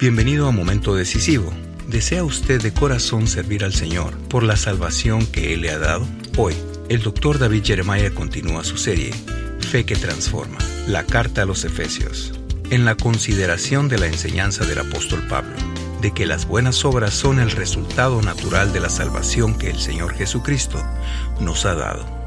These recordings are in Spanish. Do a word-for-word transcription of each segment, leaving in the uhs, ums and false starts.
Bienvenido a Momento Decisivo. ¿Desea usted de corazón servir al Señor por la salvación que Él le ha dado? Hoy, el doctor David Jeremiah continúa su serie, Fe que Transforma, la carta a los Efesios, en la consideración de la enseñanza del apóstol Pablo, de que las buenas obras son el resultado natural de la salvación que el Señor Jesucristo nos ha dado.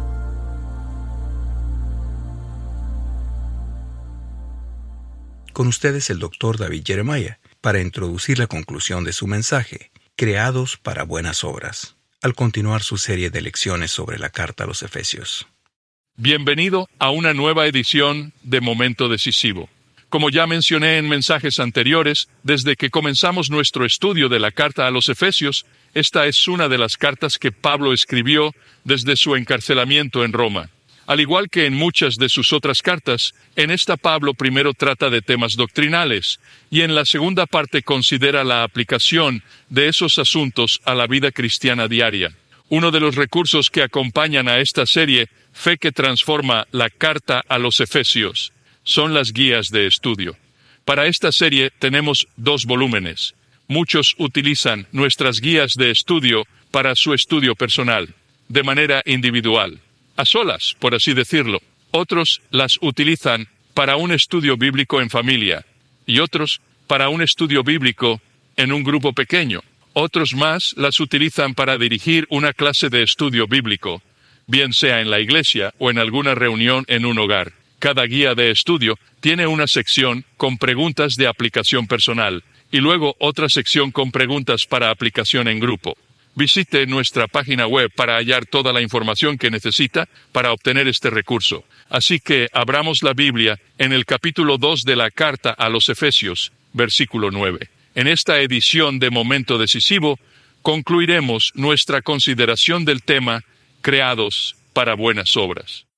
Con ustedes el doctor David Jeremiah, para introducir la conclusión de su mensaje, Creados para buenas obras, al continuar su serie de lecciones sobre la carta a los Efesios. Bienvenido a una nueva edición de Momento Decisivo. Como ya mencioné en mensajes anteriores, desde que comenzamos nuestro estudio de la carta a los Efesios, esta es una de las cartas que Pablo escribió desde su encarcelamiento en Roma. Al igual que en muchas de sus otras cartas, en esta Pablo primero trata de temas doctrinales, y en la segunda parte considera la aplicación de esos asuntos a la vida cristiana diaria. Uno de los recursos que acompañan a esta serie, Fe que Transforma, la carta a los Efesios, son las guías de estudio. Para esta serie tenemos dos volúmenes. Muchos utilizan nuestras guías de estudio para su estudio personal, de manera individual, a solas, por así decirlo. Otros las utilizan para un estudio bíblico en familia, y otros para un estudio bíblico en un grupo pequeño. Otros más las utilizan para dirigir una clase de estudio bíblico, bien sea en la iglesia o en alguna reunión en un hogar. Cada guía de estudio tiene una sección con preguntas de aplicación personal, y luego otra sección con preguntas para aplicación en grupo. Visite nuestra página web para hallar toda la información que necesita para obtener este recurso. Así que abramos la Biblia en el capítulo dos de la carta a los Efesios, versículo nueve. En esta edición de Momento Decisivo, concluiremos nuestra consideración del tema Creados para buenas obras.